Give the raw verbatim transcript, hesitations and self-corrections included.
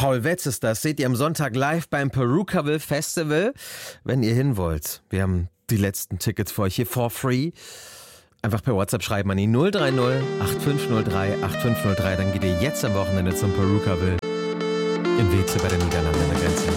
Paul Wetz ist das. Seht ihr am Sonntag live beim Perukaville Festival, wenn ihr hin wollt. Wir haben die letzten Tickets für euch hier for free. Einfach per WhatsApp schreiben an die null drei null acht fünf null drei acht fünf null drei. Dann geht ihr jetzt am Wochenende zum Perukaville in Weeze bei der Niederlande an der Grenze.